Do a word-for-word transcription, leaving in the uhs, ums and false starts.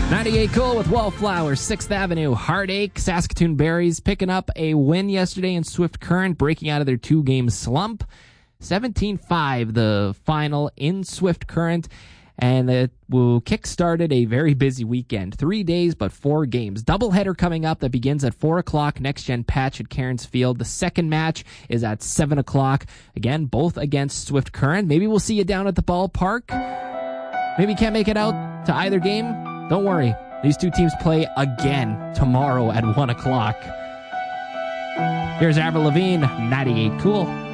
ninety-eight Cool with Wallflowers, sixth Avenue, Heartache. Saskatoon Berries picking up a win yesterday in Swift Current, breaking out of their two-game slump. seventeen five, the final in Swift Current, and it will kick-started a very busy weekend. Three days, but four games. Doubleheader coming up that begins at four o'clock, next-gen patch at Cairns Field. The second match is at seven o'clock. Again, both against Swift Current. Maybe we'll see you down at the ballpark. Maybe you can't make it out to either game. Don't worry. These two teams play again tomorrow at one o'clock. Here's Avril Lavigne, ninety-eight Cool.